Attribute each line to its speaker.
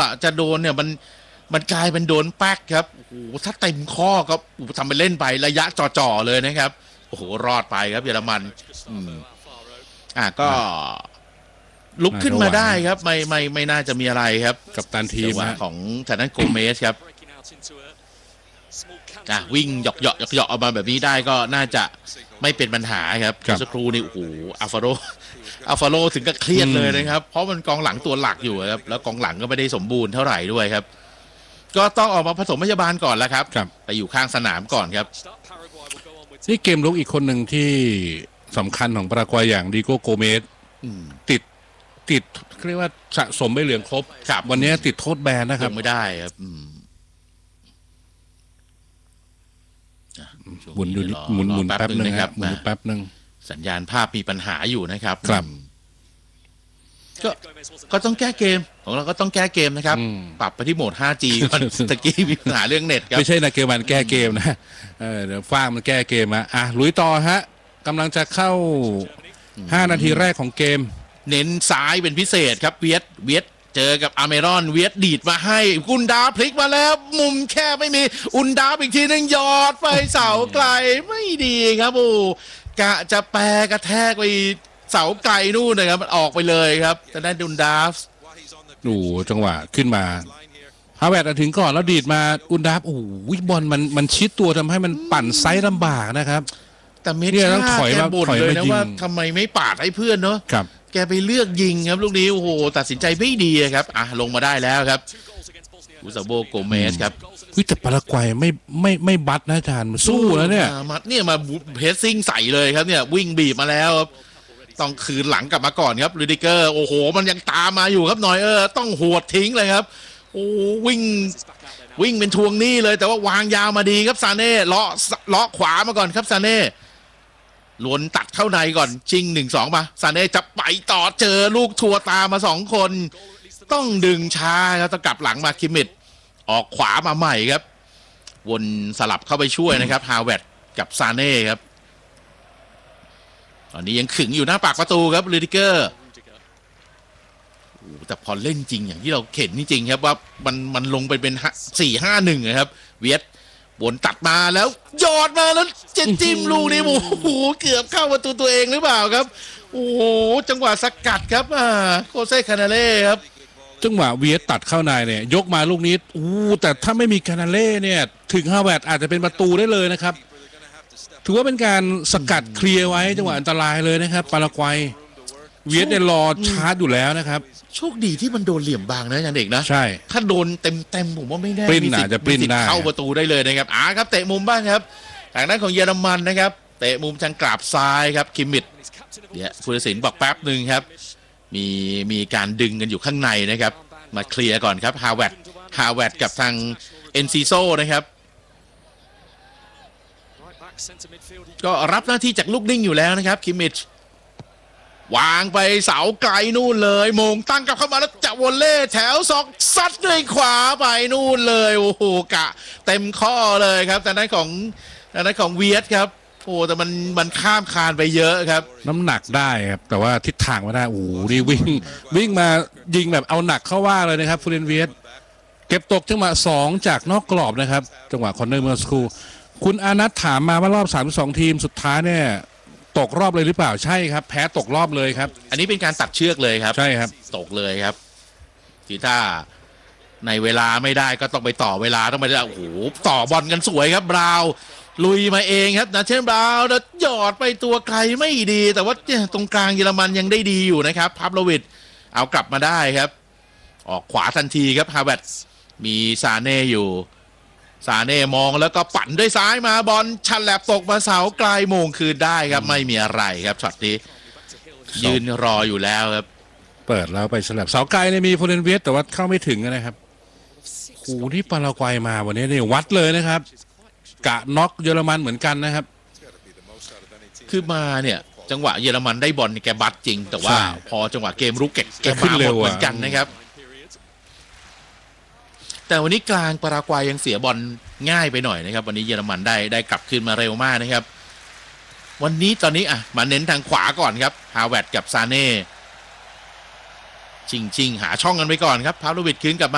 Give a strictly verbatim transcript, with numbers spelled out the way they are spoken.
Speaker 1: วะจะโดนเนี่ยมันมันกลายเป็นโดนแป๊กครับโอ้โหถ้าเต็มข้อก็ทำไปเล่นไประยะจ่อๆเลยนะครับโอ้โหรอดไปครับเยอรมันอืมอ่ะก็ลุกขึ้นมาได้ครับไม่ไม่ไม่น่าจะมีอะไรครับ
Speaker 2: กับตันทีม
Speaker 1: ของทางด้านโกเมสครับอ่ะวิ่งหยอกหยอกหยอกหยอกออกมาแบบนี้ได้ก็น่าจะไม่เป็นปัญหาครับสักครู่นี่โอ้โหอัลฟาโรอัลฟาโรถึงกับเครียดเลยนะครับเพราะมันกองหลังตัวหลักอยู่ครับแล้วกองหลังก็ไม่ได้สมบูรณ์เท่าไหร่ด้วยครับก็ต้องออกมาผสมพยาบาลก่อนแล้วครับไปอยู่ข้างสนามก่อนครับ
Speaker 2: นี่เกมลุกอีกคนหนึ่งที่สำคัญของปารากวัยอย่างดิโก้โกเมสติดติดเรียกว่าสะสมไม่เหลืองครบวันนี้ติดโทษแบนนะครับ
Speaker 1: ไม่ได้ครับ
Speaker 2: หมุนอยู่หมุนหมุนแป๊บนึงครับหมุนแป๊บนึง
Speaker 1: สัญญาณภาพมีปัญหาอยู่นะครับ
Speaker 2: ครับ
Speaker 1: ก็ก็ต้องแก้เกมของเราก็ต้องแก้เกมนะครับปรับไปที่โหมด ไฟว์จี ก่อนตะกี้มีปัญหาเรื่องเน็ตครับ
Speaker 2: ไม่ใช่นะเกมมันแก้เกมนะเออเดี๋ยวฟ้ามันแก้เกมอ่ะอ่ะลุยต่อฮะกำลังจะเข้าห้านาทีแรกของเกม
Speaker 1: เน้นซ้ายเป็นพิเศษครับเวียดเวียดเจอกับอเมรอนเวียดดีดมาให้อุนดาพลิกมาแล้วมุมแค่ไม่มีอุนดาอีกทีนึงยอดไปเสาไกลไม่ดีครับโอ้กะจะแปรกระแทกไปเสาไกลนู่นนะครับมันออกไปเลยครับจะได้อุนดาฟ
Speaker 2: ดูจังหวะขึ้นมาฮาเวิร์ดถึงก่อนแล้วดีดมาอุนดาฟโอ้โหบอลมันมันชิดตัวทำให้มันปั่นไซส์ลำบากนะครับ
Speaker 1: แต่เมช่าต้องถอยมาบ่นเลยนะว่าทำไมไม่ปาดให้เพื่อนเนาะแกไปเลือกยิงครับลูกนี้โอ้โหตัดสินใจไม่ดีครับอ่ะลงมาได้แล้วครับอุซาโบโกเมสครับ
Speaker 2: วิแต่ปารากวัยไม่ไม่ไม่บัดนะอาจารย์มันสู้แล้วเนี่ย
Speaker 1: มาเนี่ยมาเพสซิ่งใส่เลยครับเนี่ยวิ่งบีบมาแล้วต้องคืนหลังกลับมาก่อนครับลูดิเกอร์โอ้โหมันยังตามมาอยู่ครับหน่อยเออต้องหวดทิ้งเลยครับโอ้วิ่งวิ่งเป็นทวงหนี้เลยแต่ว่าวางยาวมาดีครับซาเน่เลาะเลาะขวามาก่อนครับซาเน่ล้วนตัดเข้าในก่อนชิงหนึ่งสองมาซาเน่จะไปต่อเจอลูกทัวตามมาสองคนต้องดึงช้าครับต้องกลับหลังมาคิมมิดออกขวามาใหม่ครับวนสลับเข้าไปช่วยนะครับฮาวเวิร์ดกับซาเน่ครับตอนนี้ยังขึงอยู่หน้าปากประตูครับลูดิเกอร์แต่พอเล่นจริงอย่างที่เราเห็นจริงๆครับว่ามันมันลงไปเป็นสี่ห้าหนึ่งนะครับเวียดวนตัดมาแล้วยอดมาแล้วเจนจิ้มลูกนี่โอ้โหเกือบเข้าประตูตัวเองหรือเปล่าครับโอ้โหจังหวะสกัดครับอ่าโคเซ่คานาเล่ครับ
Speaker 2: จังหวะเวียดตัดเข้าในเนี่ยยกมาลูกนี้อู้แต่ถ้าไม่มีคานาเล่เนี่ยถึงฮาวเวิร์ดอาจจะเป็นประตูได้เลยนะครับถือว่าเป็นการสกัดเคลียร์ไว้จังหวะอันตรายเลยนะครับปารากวัยเวียดเนี่ยรอชาร์จอยู่แล้วนะครับ
Speaker 1: โชคดีที่มันโดนเหลี่ยมบางนะอาจารย์เอกนะ
Speaker 2: ใช่
Speaker 1: ถ้าโดนเต็มเต็มผมว่าไม่แน่
Speaker 2: ปริ้นอาจจะปริ้นได้
Speaker 1: เข้าประตูได้เลยนะครับอ่าครับเตะมุมบ้างครับทางด้านของเยอรมันนะครับเตะมุมทางกราบซ้ายครับคิมมิดเนี่ยผู้ตัดสินบอกแป๊บหนึ่งครับมีมีการดึงกันอยู่ข้างในนะครับมาเคลียร์ก่อนครับฮาวเวิร์ดฮาวเวิร์ดกับทางเอนซิโซนะครับก็รับหน้าที่จากลูกนิ่งอยู่แล้วนะครับคิมมิดวางไปเสาไกลนู่นเลยมงตั้งกลับเข้ามาแล้วจะวอลเล่แถวสองซัดด้วยขวาไปนู่นเลยโอ้โหกะเต็มข้อเลยครับแต่นั้นของแต่นั้นของเวียดครับโอ้แต่มันมันข้ามคานไปเยอะครับ
Speaker 2: น้ำหนักได้ครับแต่ว่าทิศทางไม่ได้โอ้โหนี่วิ่งวิ่งมายิงแบบเอาหนักเข้าว่าเลยนะครับฟูเรนเวียดเก็บตกจังหวะสองจากนอกกรอบนะครับจังหวะคอร์เนอร์เมื่อสักครู่คุณอานัทถามมาว่ารอบสามสิบสองทีมสุดท้ายเนี่ยตกรอบเลยหรือเปล่าใช่ครับแพ้ตกรอบเลยครับ
Speaker 1: อันนี้เป็นการตัดเชือกเลยครับ
Speaker 2: ใช่ครับ
Speaker 1: ตกเลยครับที่ถ้าในเวลาไม่ได้ก็ต้องไปต่อเวลาต้องไปโอ้โหต่อบอลกันสวยครับบราวลุยมาเองครับนะเช่นบราวแล้วหยอดไปตัวไกลไม่ดีแต่ว่าตรงกลางเยอรมันยังได้ดีอยู่นะครับพับโลวิดเอากลับมาได้ครับออกขวาทันทีครับฮาเวิร์ดมีซาเน่อยู่ซาเน่มองแล้วก็ปั่นด้วยซ้ายมาบอลชันแลบตกมาเสาไกลโมงคืนได้ครับไม่มีอะไรครับช็อตนี้ยืนรออยู่แล้วครับ
Speaker 2: เปิดแล้วไปฉลับเสาไกลเนี่ยมีโฟเรนเวียสแต่ว่าเข้าไม่ถึงนะครับโอ้ที่ปารากวัยมาวันนี้เนี่ยวัดเลยนะครับกะน็อกเยอรมันเหมือนกันนะครับ
Speaker 1: คือมาเนี่ยจังหวะเยอรมันได้บอลแกบัดจริงแต่ว่าพอจังหวะเกมรุกแกมาหมดเหมือนกันนะครับแต่วันนี้กลางปารากวัยยังเสียบอลง่ายไปหน่อยนะครับวันนี้เยอรมันได้ได้กลับคืนมาเร็วมากนะครับวันนี้ตอนนี้อ่ะมาเน้นทางขวาก่อนครับฮาวเวิร์ดกับซาเน่ชิงชิงหาช่องกันไปก่อนครับพาโลวิดคืนกลับมา